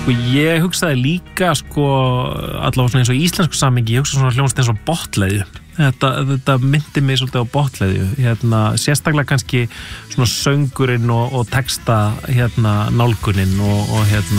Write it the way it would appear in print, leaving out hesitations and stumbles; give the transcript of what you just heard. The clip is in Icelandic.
Sko ég hugsaði líka sko allavega svona eins og í íslensku samhengi, ég hugsaði svona hljónst eins og botleðju. Þetta myndi mig svolítið á botleðju, sérstaklega kannski svona söngurinn og texta nálgunin og